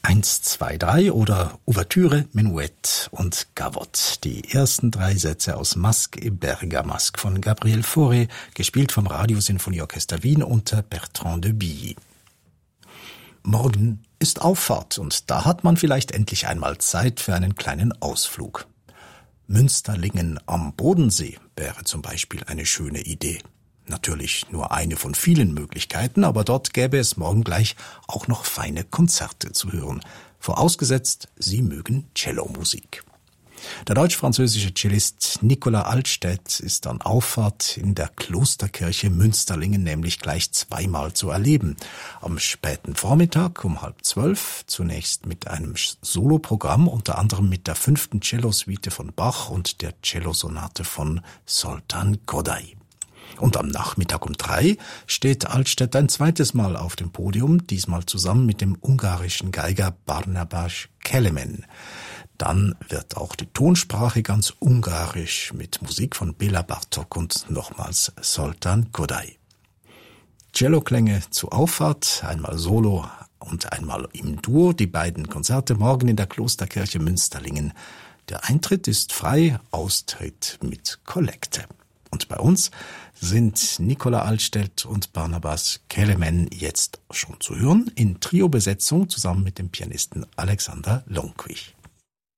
1, 2, 3 oder Ouvertüre, Menuett und Gavotte. Die ersten 3 Sätze aus Masque et Bergamasque von Gabriel Fauré, gespielt vom Radiosinfonieorchester Wien unter Bertrand de Billy. Morgen ist Auffahrt und da hat man vielleicht endlich einmal Zeit für einen kleinen Ausflug. Münsterlingen am Bodensee wäre zum Beispiel eine schöne Idee. Natürlich nur eine von vielen Möglichkeiten, aber dort gäbe es morgen gleich auch noch feine Konzerte zu hören. Vorausgesetzt, Sie mögen Cellomusik. Der deutsch-französische Cellist Nicolas Altstädt ist an Auffahrt in der Klosterkirche Münsterlingen nämlich gleich zweimal zu erleben. Am späten Vormittag um 11:30, zunächst mit einem Soloprogramm, unter anderem mit der 5. Cellosuite von Bach und der Cellosonate von Zoltán Kodály. Und am Nachmittag um 3 steht Altstädt ein zweites Mal auf dem Podium, diesmal zusammen mit dem ungarischen Geiger Barnabás Kelemen. Dann wird auch die Tonsprache ganz ungarisch mit Musik von Béla Bartók und nochmals Zoltán Kodály. Celloklänge zur Auffahrt, einmal solo und einmal im Duo, die beiden Konzerte morgen in der Klosterkirche Münsterlingen. Der Eintritt ist frei, Austritt mit Kollekte. Und bei uns sind Nicolas Altstädt und Barnabás Kelemen jetzt schon zu hören, in Trio-Besetzung zusammen mit dem Pianisten Alexander Longwich.